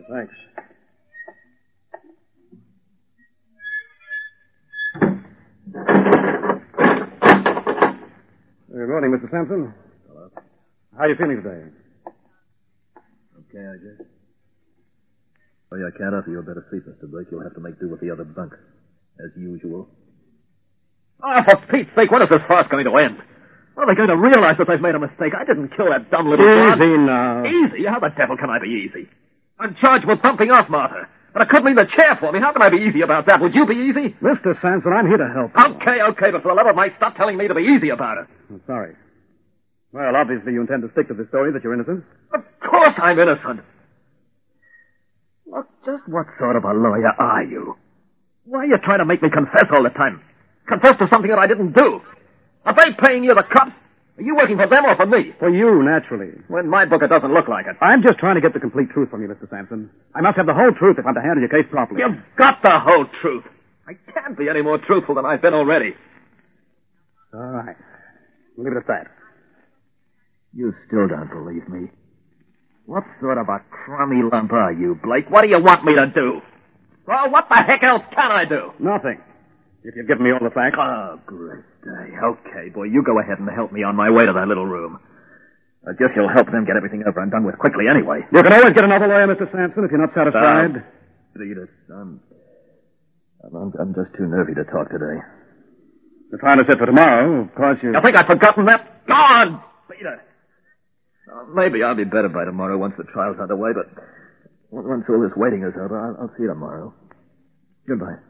Thanks. Good morning, Mr. Sampson. Hello. How are you feeling today? Okay, I guess. Well, I can't offer you a better seat, Mr. Blake. You'll have to make do with the other bunk, as usual. Oh, for Pete's sake, when is this farce going to end? When are they going to realize that they've made a mistake? I didn't kill that dumb little blonde. Easy now. Easy? How the devil can I be easy? I'm charged with bumping off Martha. But it could mean the chair for me. How can I be easy about that? Would you be easy? Mr. Sampson, I'm here to help. Okay, but for the love of Mike, stop telling me to be easy about it. I'm sorry. Well, obviously you intend to stick to the story that you're innocent. Of course I'm innocent. Look, just what sort of a lawyer are you? Why are you trying to make me confess all the time? Confess to something that I didn't do? Are they paying you the cops? Are you working for them or for me? For you, naturally. Well, in my book, it doesn't look like it. I'm just trying to get the complete truth from you, Mr. Sampson. I must have the whole truth if I'm to handle your case properly. You've got the whole truth. I can't be any more truthful than I've been already. All right. We'll leave it at that. You still don't believe me. What sort of a crummy lump are you, Blake? What do you want me to do? Well, what the heck else can I do? Nothing. If you've given me all the facts. Oh, great day. Okay, boy, you go ahead and help me on my way to that little room. I guess you'll help them get everything over and done with quickly anyway. You can always get another lawyer, Mr. Sampson, if you're not satisfied. Peter, I'm just too nervy to talk today. The trial is set for tomorrow. Of course, you think I've forgotten that? Go on, Peter. Maybe I'll be better by tomorrow once the trial's underway, but once all this waiting is over, I'll see you tomorrow. Goodbye.